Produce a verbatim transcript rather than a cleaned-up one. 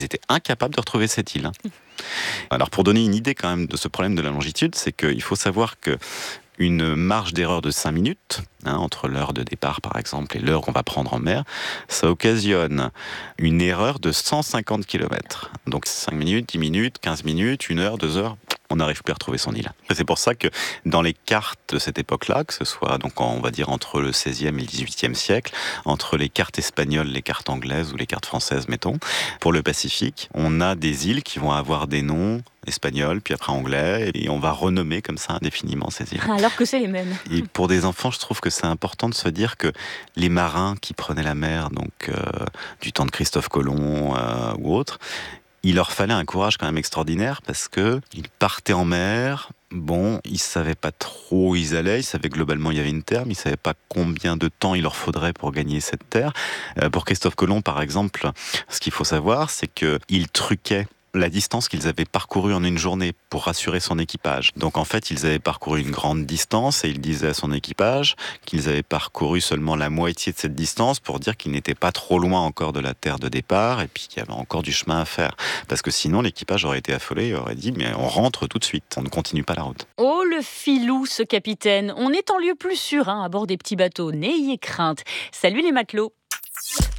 Ils étaient incapables de retrouver cette île. Alors pour donner une idée quand même de ce problème de la longitude, c'est qu'il faut savoir que une marge d'erreur de cinq minutes, hein, entre l'heure de départ par exemple et l'heure qu'on va prendre en mer, ça occasionne une erreur de cent cinquante kilomètres. Donc cinq minutes, dix minutes, quinze minutes, une heure, deux heures, on n'arrive plus à retrouver son île. C'est pour ça que dans les cartes de cette époque-là, que ce soit donc en- on va dire entre le seizième et le dix-huitième siècle, entre les cartes espagnoles, les cartes anglaises ou les cartes françaises, mettons, pour le Pacifique, on a des îles qui vont avoir des noms espagnols, puis après anglais, et on va renommer comme ça indéfiniment ces îles. Alors que c'est les mêmes. Et pour des enfants, je trouve que c'est important de se dire que les marins qui prenaient la mer, donc euh, du temps de Christophe Colomb euh, ou autre, il leur fallait un courage quand même extraordinaire parce que ils partaient en mer. Bon, ils savaient pas trop où ils allaient, ils savaient que globalement il y avait une terre, mais ils savaient pas combien de temps il leur faudrait pour gagner cette terre. Euh, pour Christophe Colomb, par exemple, ce qu'il faut savoir, c'est que il truquait la distance qu'ils avaient parcourue en une journée pour rassurer son équipage. Donc en fait, ils avaient parcouru une grande distance et il disait à son équipage qu'ils avaient parcouru seulement la moitié de cette distance pour dire qu'ils n'étaient pas trop loin encore de la terre de départ et puis qu'il y avait encore du chemin à faire. Parce que sinon, l'équipage aurait été affolé et aurait dit « mais on rentre tout de suite, on ne continue pas la route ». Oh, le filou, ce capitaine. On est en lieu plus sûr hein, à bord des petits bateaux. N'ayez crainte. Salut les matelots.